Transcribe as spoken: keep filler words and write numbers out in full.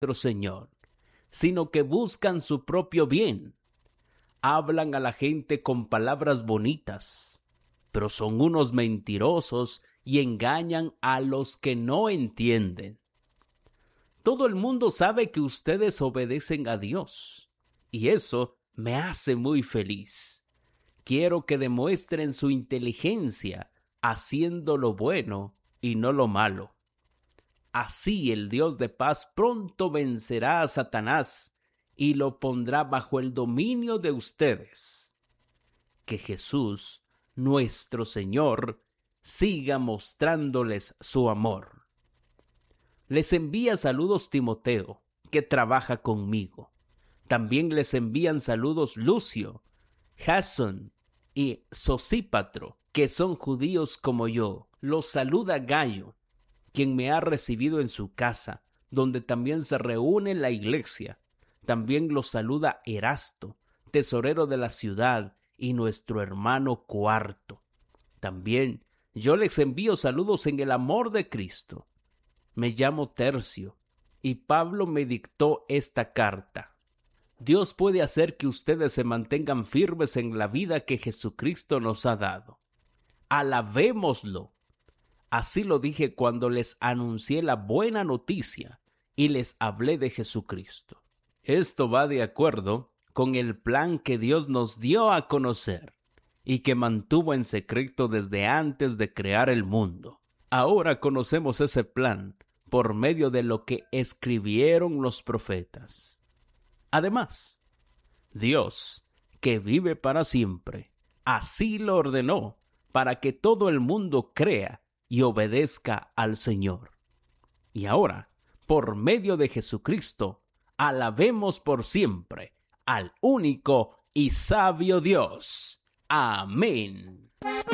nuestro Señor, sino que buscan su propio bien. Hablan a la gente con palabras bonitas, pero son unos mentirosos y engañan a los que no entienden. Todo el mundo sabe que ustedes obedecen a Dios, y eso me hace muy feliz. Quiero que demuestren su inteligencia haciendo lo bueno y no lo malo. Así el Dios de paz pronto vencerá a Satanás y lo pondrá bajo el dominio de ustedes. Que Jesús, nuestro Señor, siga mostrándoles su amor. Les envía saludos Timoteo, que trabaja conmigo. También les envían saludos Lucio, Jasón y Sosípatro, que son judíos como yo. Los saluda Gayo, quien me ha recibido en su casa, donde también se reúne la iglesia. También los saluda Erasto, tesorero de la ciudad, y nuestro hermano Cuarto. También yo les envío saludos en el amor de Cristo. Me llamo Tercio, y Pablo me dictó esta carta. Dios puede hacer que ustedes se mantengan firmes en la vida que Jesucristo nos ha dado. Alabémoslo. Así lo dije cuando les anuncié la buena noticia y les hablé de Jesucristo. Esto va de acuerdo con el plan que Dios nos dio a conocer y que mantuvo en secreto desde antes de crear el mundo. Ahora conocemos ese plan por medio de lo que escribieron los profetas. Además, Dios, que vive para siempre, así lo ordenó para que todo el mundo crea y obedezca al Señor. Y ahora, por medio de Jesucristo, alabemos por siempre al único y sabio Dios. Amén.